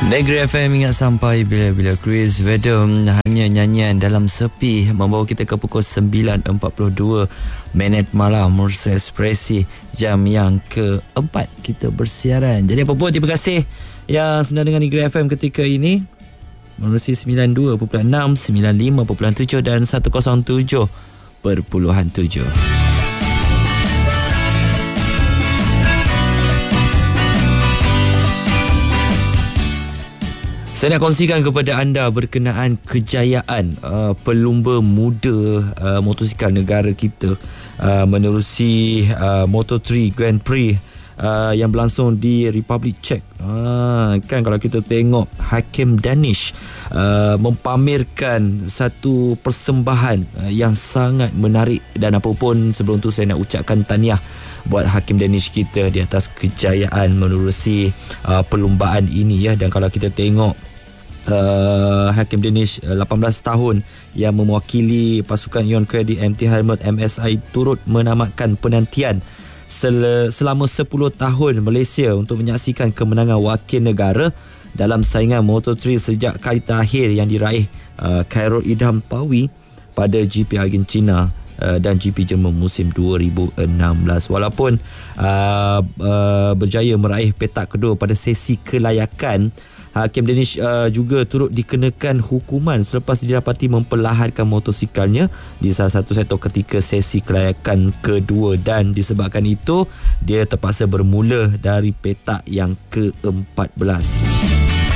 Negeri FM ingat sampai bila-bila. Chris Vedom hanya nyanyian dalam sepi membawa kita ke pukul 9.42 minit malam Mursa Ekspresi, jam yang keempat kita bersiaran. Jadi apa pun, terima kasih yang sedang dengan Negeri FM ketika ini menerusi 92.6, 95.7 dan 107.7. Saya nak kongsikan kepada anda berkenaan kejayaan pelumba muda motosikal negara kita menerusi Moto3 Grand Prix yang berlangsung di Republic Czech. Kan kalau kita tengok Hakim Danish mempamerkan satu persembahan yang sangat menarik, dan apa pun sebelum tu saya nak ucapkan tahniah buat Hakim Danish kita di atas kejayaan menerusi perlumbaan ini ya. Dan kalau kita tengok Hakim Danish 18 tahun yang mewakili pasukan Ion Kredi MT Helmut MSI turut menamatkan penantian selama 10 tahun Malaysia untuk menyaksikan kemenangan wakil negara dalam saingan Moto3 sejak kali terakhir yang diraih Khairul Idham Pawi pada GP Argentina dan GP Jerman musim 2016. Walaupun berjaya meraih petak kedua pada sesi kelayakan, Hakim Danish juga turut dikenakan hukuman selepas didapati memperlahankan motosikalnya di salah satu sektor ketika sesi kelayakan kedua, dan disebabkan itu dia terpaksa bermula dari petak yang ke-14.